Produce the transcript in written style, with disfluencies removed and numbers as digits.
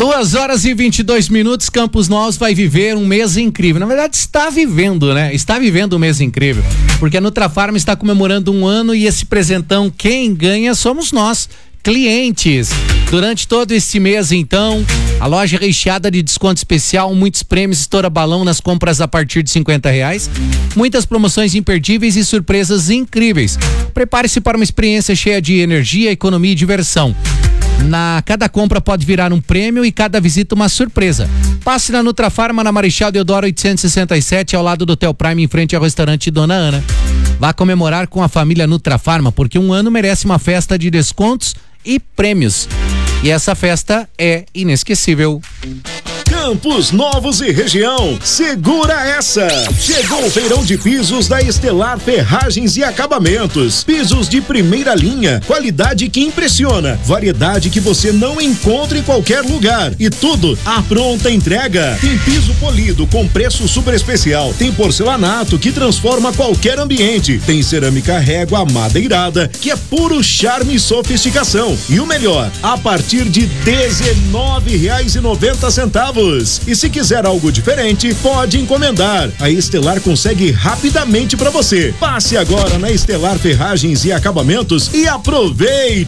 2h22, Campos Novos vai viver um mês incrível. Na verdade, está vivendo, né? Está vivendo um mês incrível. Porque a Nutrafarma está comemorando um ano e esse presentão, quem ganha somos nós, clientes. Durante todo esse mês, então, a loja recheada de desconto especial, muitos prêmios, estoura balão nas compras a partir de R$50, muitas promoções imperdíveis e surpresas incríveis. Prepare-se para uma experiência cheia de energia, economia e diversão. Cada compra pode virar um prêmio e cada visita uma surpresa. Passe na Nutrafarma, na Marechal Deodoro 867, ao lado do Hotel Prime, em frente ao restaurante Dona Ana. Vá comemorar com a família Nutrafarma, porque um ano merece uma festa de descontos e prêmios. E essa festa é inesquecível. Campos Novos e região, segura essa! Chegou o feirão de pisos da Estelar Ferragens e Acabamentos. Pisos de primeira linha, qualidade que impressiona, variedade que você não encontra em qualquer lugar e tudo à pronta entrega. Tem piso polido com preço super especial, tem porcelanato que transforma qualquer ambiente, tem cerâmica régua madeirada que é puro charme e sofisticação. E o melhor, a partir de R$19,90. E se quiser algo diferente, pode encomendar. A Estelar consegue rapidamente para você. Passe agora na Estelar Ferragens e Acabamentos e aproveite!